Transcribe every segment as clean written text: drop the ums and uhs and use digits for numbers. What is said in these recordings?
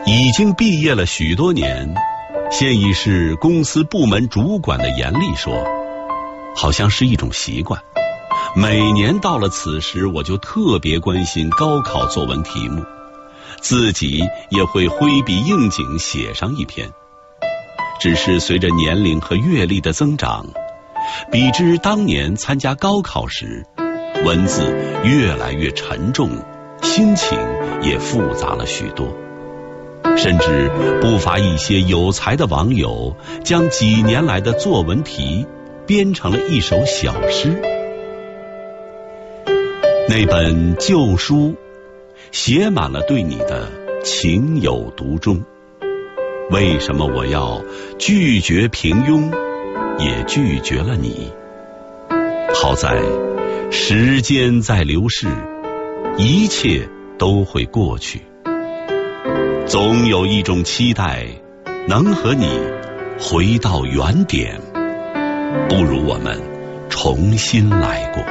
已经毕业了许多年，现已是公司部门主管的严厉说，好像是一种习惯，每年到了此时，我就特别关心高考作文题目，自己也会挥笔应景写上一篇。只是随着年龄和阅历的增长，比之当年参加高考时，文字越来越沉重，心情也复杂了许多。甚至不乏一些有才的网友将几年来的作文题编成了一首小诗。那本旧书写满了对你的情有独钟，为什么我要拒绝平庸，也拒绝了你？好在时间在流逝，一切都会过去。总有一种期待，能和你回到原点，不如我们重新来过。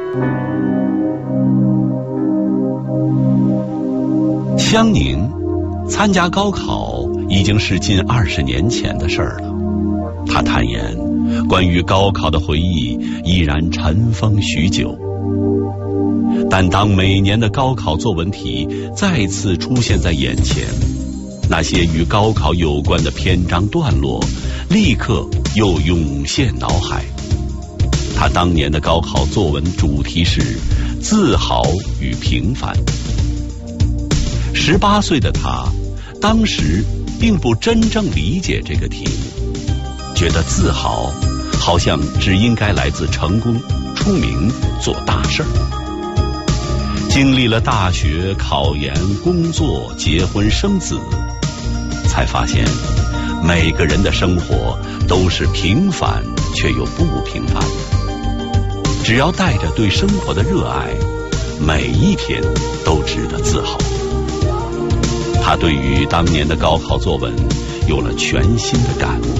香宁参加高考已经是近20年前的事儿了。他坦言，关于高考的回忆依然尘封许久。但当每年的高考作文题再次出现在眼前，那些与高考有关的篇章段落立刻又涌现脑海。他当年的高考作文主题是自豪与平凡。18岁的他当时并不真正理解这个题目，觉得自豪好像只应该来自成功、出名、做大事儿。经历了大学、考研、工作、结婚、生子，才发现每个人的生活都是平凡却又不平凡的。只要带着对生活的热爱，每一天都值得自豪。他对于当年的高考作文有了全新的感悟。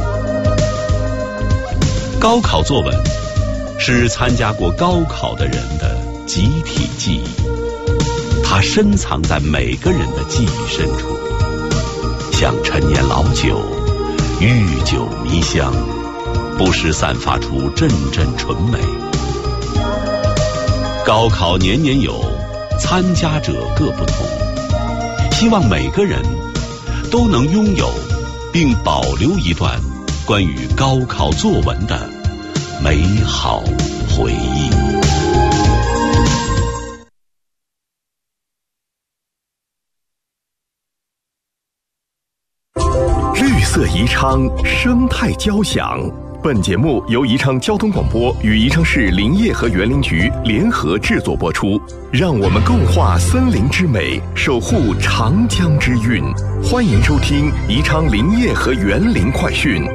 高考作文是参加过高考的人的集体记忆，它深藏在每个人的记忆深处，像陈年老酒，愈久弥香，不时散发出阵阵醇美。高考年年有，参加者各不同，希望每个人都能拥有并保留一段关于高考作文的美好回忆。 绿色宜昌，生态交响。本节目由宜昌交通广播与宜昌市林业和园林局联合制作播出。让我们共话森林之美，守护长江之韵。欢迎收听宜昌林业和园林快讯。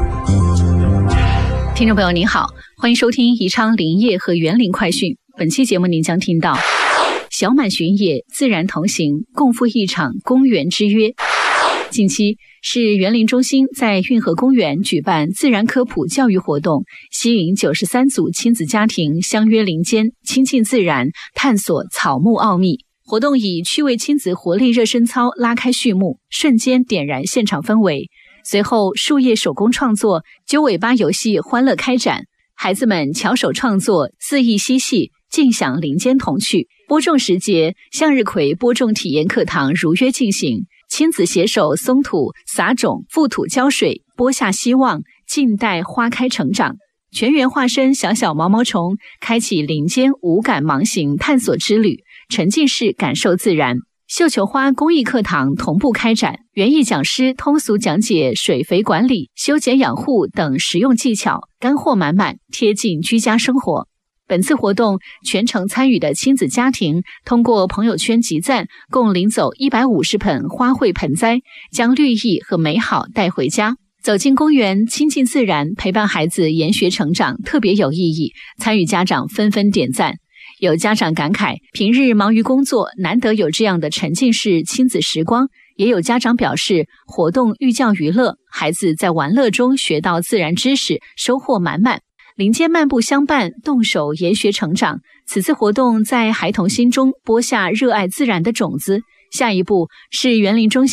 听众朋友您好，欢迎收听宜昌林业和园林快讯。本期节目您将听到小满巡野，自然同行，共赴一场公园之约。近期市园林中心在运河公园举办自然科普教育活动，吸引93组亲子家庭相约林间，亲近自然，探索草木奥秘。活动以趣味亲子活力热身操拉开序幕，瞬间点燃现场氛围。随后树叶手工创作、揪尾巴游戏欢乐开展，孩子们巧手创作，肆意嬉戏，尽享林间童趣。播种时节，向日葵播种体验课堂如约进行，亲子携手松土、撒种、覆土浇水，播下希望，静待花开成长。全员化身小小毛毛虫，开启林间五感盲行探索之旅，沉浸式感受自然。绣球花公益课堂同步开展，园艺讲师通俗讲解水肥管理、修剪养护等实用技巧，干货满满，贴近居家生活。本次活动全程参与的亲子家庭通过朋友圈集赞，共领走150盆花卉盆栽，将绿意和美好带回家。走进公园，亲近自然，陪伴孩子研学成长，特别有意义。参与家长纷纷点赞。有家长感慨，平日忙于工作，难得有这样的沉浸式亲子时光。也有家长表示，活动寓教于乐，孩子在玩乐中学到自然知识，收获满满。林间漫步相伴，动手研学成长。此次活动在孩童心中播下热爱自然的种子。下一步是园林中心